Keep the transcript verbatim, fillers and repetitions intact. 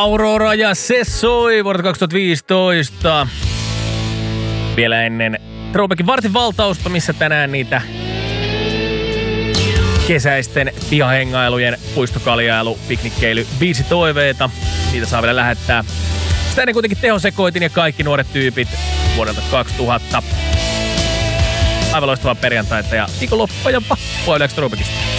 Aurora ja se soi vuodelta kaksituhattaviisitoista. Vielä ennen Throwbackin vartin valtausta, missä tänään niitä kesäisten pihahengailujen, puistokaljailu, piknikkeily, biisitoiveita. Niitä saa vielä lähettää. Sitä ennen kuitenkin tehosekoitin ja kaikki nuoret tyypit vuodelta kaksituhatta. Aivan loistavaa perjantaita ja viikonloppua ja vappua Yleensä Throwbackista.